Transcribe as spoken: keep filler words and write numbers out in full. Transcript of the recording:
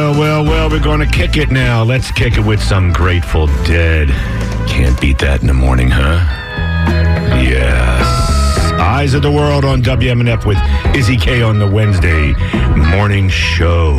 Well, well, well, we're going to kick it now. Let's kick it with some Grateful Dead. Can't beat that in the morning, huh? Yes. Eyes of the World on W M N F with Izzy K on the Wednesday morning show.